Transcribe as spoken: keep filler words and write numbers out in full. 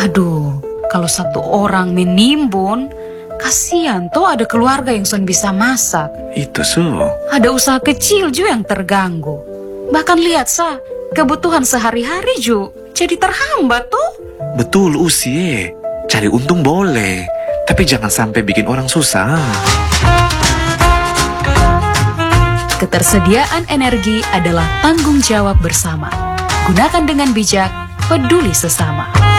Aduh, kalau satu orang menimbun, kasihan toh ada keluarga yang son bisa masak. Itu so. Ada usaha kecil juga yang terganggu. Bahkan lihat sa, kebutuhan sehari-hari juga jadi terhambat tuh. Betul usie, cari untung boleh, tapi jangan sampai bikin orang susah. Ketersediaan energi adalah tanggung jawab bersama. Gunakan dengan bijak, peduli sesama.